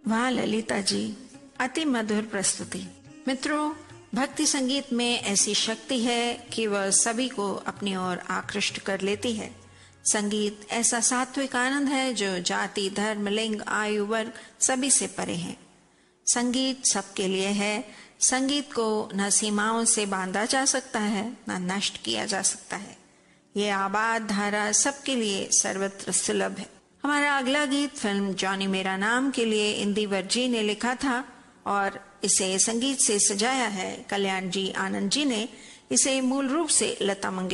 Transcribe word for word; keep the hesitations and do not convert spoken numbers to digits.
वाह ललिता जी, अति मधुर प्रस्तुति। मित्रों, भक्ति संगीत में ऐसी शक्ति है कि वह सभी को अपनी ओर आकृष्ट कर लेती है। संगीत ऐसा सात्विक आनंद है जो जाति, धर्म, लिंग, आयु, वर्ग सभी से परे है। संगीत सबके लिए है। संगीत को न सीमाओं से बांधा जा सकता है, न नष्ट किया जा सकता है। ये आबाद धारा सबके लिए सर्वत्र सुलभ है। हमारा अगला गीत फिल्म जॉनी मेरा नाम के लिए इंदिवर जी ने लिखा था और इसे संगीत से सजाया है कल्याण जी आनंद जी ने। इसे मूल रूप से लता मंगेशकर